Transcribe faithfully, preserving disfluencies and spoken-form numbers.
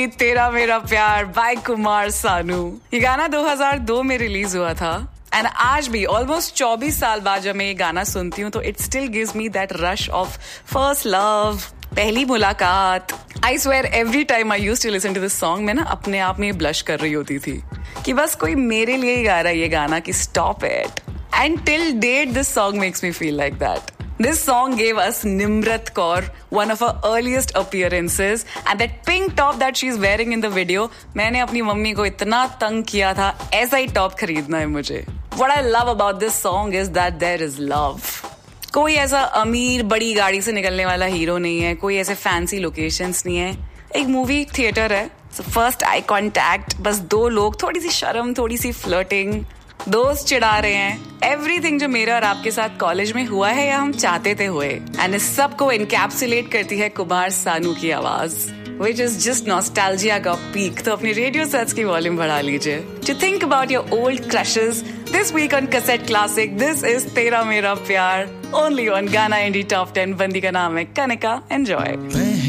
तेरा मेरा प्यार बाय कुमार सानू। ये गाना दो हज़ार दो में रिलीज हुआ था एंड आज भी ऑलमोस्ट चौबीस साल बाद जब मैं ये गाना सुनती हूँ तो it still gives me that rush of first love, पहली मुलाकात। I swear every time I used to listen to this song मैं ना अपने आप में ब्लश कर रही होती थी कि बस कोई मेरे लिए ही गा रहा है ये गाना कि stop it. And till date this song makes me feel like that. This song gave us Nimrat Kaur, one of her earliest appearances, and that pink top that she's wearing in the video, मैंने अपनी mummy को इतना तंग किया था, ऐसा ही top खरीदना है मुझे। What I love about this song is that there is love. कोई ऐसा अमीर बड़ी गाड़ी से निकलने वाला हीरो नहीं है, कोई ऐसे फैंसी लोकेशंस नहीं है। एक मूवी थिएटर है, फर्स्ट आई कॉन्टैक्ट, बस दो लोग, थोड़ी सी शर्म, थोड़ी सी फ्लर्टिंग, दोस्त चिढ़ा रहे हैं। एवरीथिंग जो मेरे और आपके साथ कॉलेज में हुआ है या हम चाहते थे हुए, एंड इस सब को इनकैप्सुलेट करती है कुमार सानू की आवाज, विच इज जस्ट नॉस्टैल्जिया का पीक। तो अपने रेडियो सेट्स की वॉल्यूम बढ़ा लीजिए। To think about your old crushes this week on cassette classic, this is तेरा मेरा प्यार, ओनली ऑन गाना इंडी टॉप टेन। बंदी का नाम है कनिका। एंजॉय।